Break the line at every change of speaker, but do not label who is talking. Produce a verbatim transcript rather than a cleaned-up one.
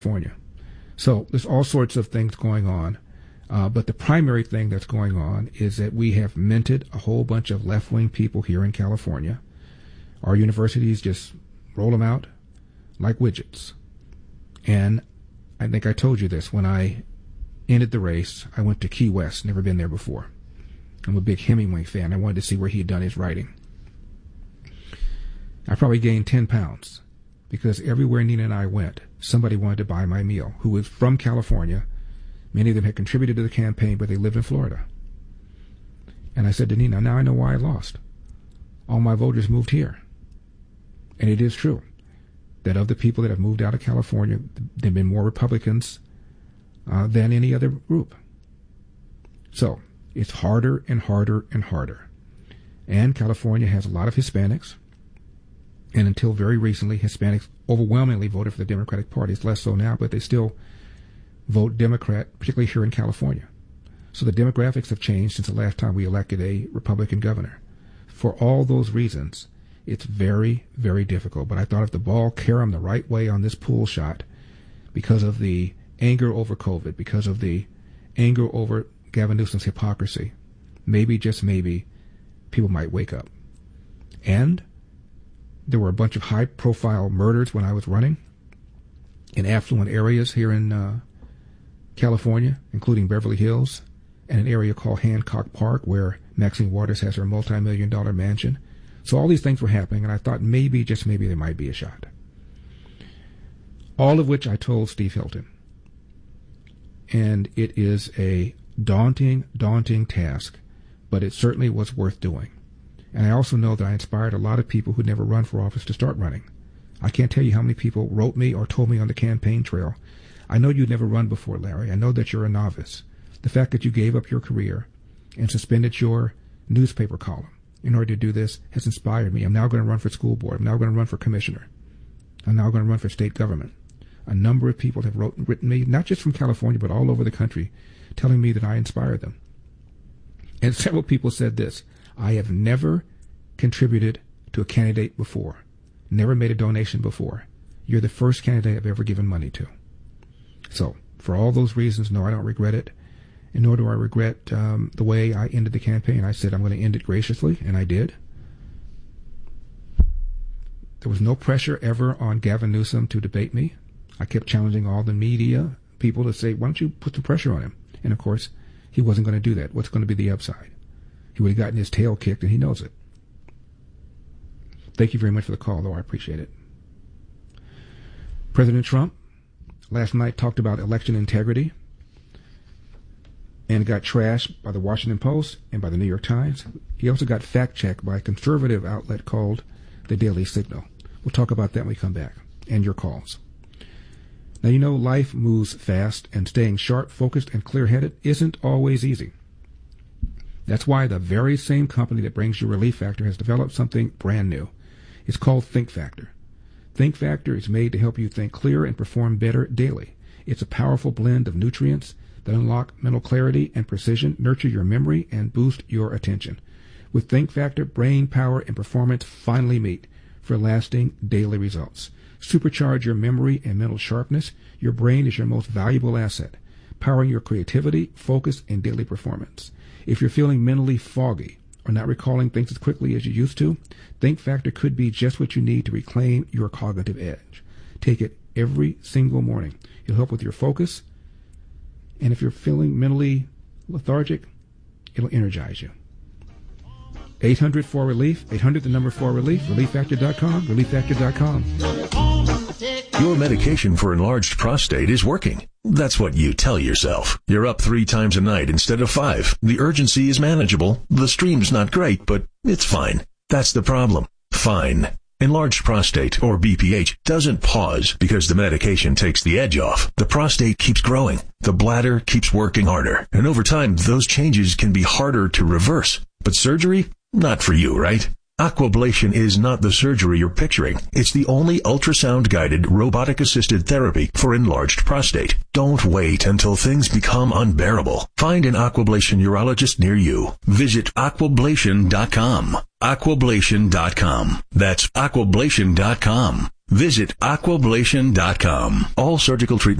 California. So there's all sorts of things going on. Uh, but the primary thing that's going on is that we have minted a whole bunch of left-wing people here in California. Our universities just roll them out like widgets. And I think I told you this. When I ended the race, I went to Key West, never been there before. I'm a big Hemingway fan. I wanted to see where he had done his writing. I probably gained ten pounds because everywhere Nina and I went, somebody wanted to buy my meal who was from California. Many of them had contributed to the campaign, but they lived in Florida. And I said to Nina, now I know why I lost. All my voters moved here. And it is true that of the people that have moved out of California, there have been more Republicans uh, than any other group. So it's harder and harder and harder. And California has a lot of Hispanics. And until very recently, Hispanics overwhelmingly voted for the Democratic Party. It's less so now, but they still vote Democrat, particularly here in California. So the demographics have changed since the last time we elected a Republican governor. For all those reasons, it's very, very difficult. But I thought if the ball caromed the right way on this pool shot, because of the anger over COVID, because of the anger over Gavin Newsom's hypocrisy, maybe, just maybe, people might wake up. And there were a bunch of high-profile murders when I was running in affluent areas here in uh, California, including Beverly Hills, and an area called Hancock Park, where Maxine Waters has her multi-million dollar mansion. So all these things were happening, and I thought maybe, just maybe, there might be a shot. All of which I told Steve Hilton. And it is a daunting, daunting task, but it certainly was worth doing. And I also know that I inspired a lot of people who'd never run for office to start running. I can't tell you how many people wrote me or told me on the campaign trail, I know you'd never run before, Larry. I know that you're a novice. The fact that you gave up your career and suspended your newspaper column in order to do this has inspired me. I'm now going to run for school board. I'm now going to run for commissioner. I'm now going to run for state government. A number of people have wrote, written me, not just from California, but all over the country, telling me that I inspired them. And several people said this, I have never contributed to a candidate before, never made a donation before. You're the first candidate I've ever given money to. So, for all those reasons, no, I don't regret it, and nor do I regret um, the way I ended the campaign. I said I'm going to end it graciously, and I did. There was no pressure ever on Gavin Newsom to debate me. I kept challenging all the media people to say, why don't you put some pressure on him? And, of course, he wasn't going to do that. What's going to be the upside? He would have gotten his tail kicked, and he knows it. Thank you very much for the call, though. I appreciate it. President Trump last night talked about election integrity and got trashed by the Washington Post and by the New York Times. He also got fact-checked by a conservative outlet called the Daily Signal. We'll talk about that when we come back, and your calls. Now, you know, life moves fast, and staying sharp, focused, and clear-headed isn't always easy. That's why the very same company that brings you Relief Factor has developed something brand new. It's called Think Factor. Think Factor is made to help you think clearer and perform better daily. It's a powerful blend of nutrients that unlock mental clarity and precision, nurture your memory, and boost your attention. With Think Factor, brain power and performance finally meet for lasting daily results. Supercharge your memory and mental sharpness. Your brain is your most valuable asset, powering your creativity, focus, and daily performance. If you're feeling mentally foggy or not recalling things as quickly as you used to, Think Factor could be just what you need to reclaim your cognitive edge. Take it every single morning. It'll help with your focus. And if you're feeling mentally lethargic, it'll energize you. eight hundred four relief, eight hundred the number four relief, relief factor dot com, relief factor dot com.
Your medication for enlarged prostate is working. That's what you tell yourself. You're up three times a night instead of five. The urgency is manageable. The stream's not great, but it's fine. That's the problem. Fine. Enlarged prostate, or B P H, doesn't pause because the medication takes the edge off. The prostate keeps growing. The bladder keeps working harder. And over time, those changes can be harder to reverse. But surgery? Not for you, right? Aquablation is not the surgery you're picturing. It's the only ultrasound-guided, robotic-assisted therapy for enlarged prostate. Don't wait until things become unbearable. Find an Aquablation urologist near you. Visit aquablation dot com. aquablation dot com. That's aquablation dot com. Visit aquablation dot com. All surgical treatment